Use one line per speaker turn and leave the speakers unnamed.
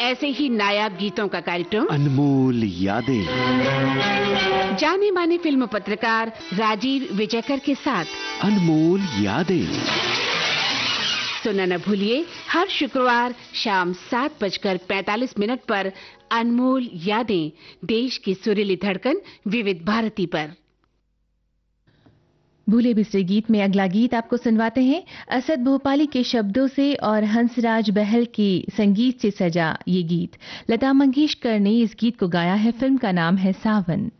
ऐसे ही नायाब गीतों का कार्यक्रम
अनमोल यादें।
जाने माने फिल्म पत्रकार राजीव विजयकर के साथ
अनमोल यादें
सुनना न भूलिए, हर शुक्रवार शाम 7:45 पर अनमोल यादें, देश की सुरीली धड़कन विविध भारती पर।
भूले बिसरे गीत में अगला गीत आपको सुनवाते हैं असद भोपाली के शब्दों से और हंसराज बहल के संगीत से सजा ये गीत। लता मंगेशकर ने इस गीत को गाया है। फिल्म का नाम है सावन।